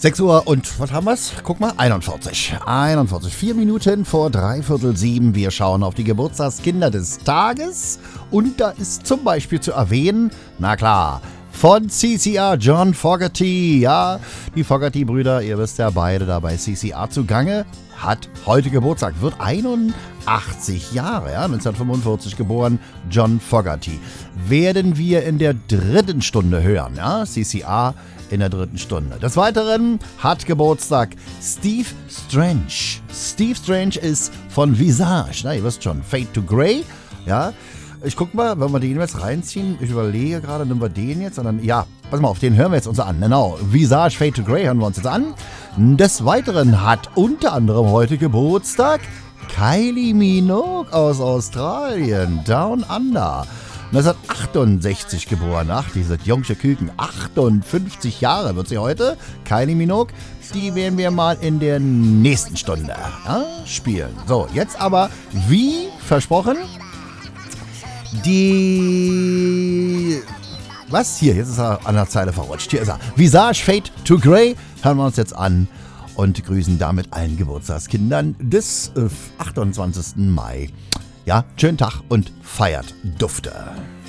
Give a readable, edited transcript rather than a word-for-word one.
6 Uhr und was haben wir's? Guck mal, 41. 4 Minuten vor 6:45. Wir schauen auf die Geburtstagskinder des Tages. Und da ist zum Beispiel zu erwähnen, na klar, von CCR John Fogerty. Ja, die Fogerty-Brüder, ihr wisst ja beide da bei CCR zugange, hat heute Geburtstag, wird 81 Jahre, ja, 1945 geboren, John Fogerty. Werden wir in der 3. Stunde hören, ja, CCR in der 3. Stunde. Des Weiteren hat Geburtstag Steve Strange. Steve Strange ist von Visage, na, ihr wisst schon, Fade to Grey, ja. Ich guck mal, wenn wir den jetzt reinziehen, ich überlege gerade, nehmen wir den jetzt, und dann, ja, pass mal auf, den hören wir jetzt uns an, genau, Visage Fade to Grey hören wir uns jetzt an. Des Weiteren hat unter anderem heute Geburtstag Kylie Minogue aus Australien, Down Under. 1968 geboren, ach, diese jungsche Küken, 58 Jahre wird sie heute, Kylie Minogue, die werden wir mal in der nächsten Stunde spielen. So, jetzt aber, wie versprochen, was? Hier, jetzt ist er an der Zeile verrutscht. Hier ist er. Visage Fade to Grey. Hören wir uns jetzt an und grüßen damit allen Geburtstagskindern des 28. Mai. Ja, schönen Tag und feiert Dufte.